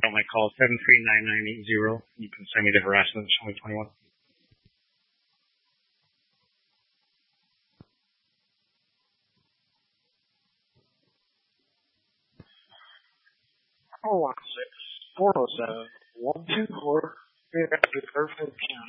out my call, 739-980. You can send me the harassment, show me 21. Oh, 416 407 124.